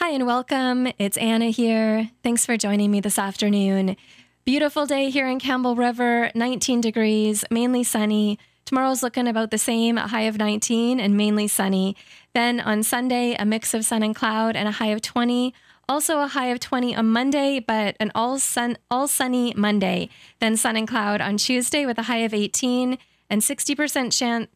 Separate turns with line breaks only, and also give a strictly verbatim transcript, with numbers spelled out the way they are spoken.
Hi and welcome. It's Anna here. Thanks for joining me this afternoon. Beautiful day here in Campbell River, nineteen degrees, mainly sunny. Tomorrow's looking about the same, a high of nineteen and mainly sunny. Then on Sunday, a mix of sun and cloud and a high of twenty. Also a high of twenty on Monday, but an all sun, all sunny Monday. Then sun and cloud on Tuesday with a high of eighteen and sixty percent chance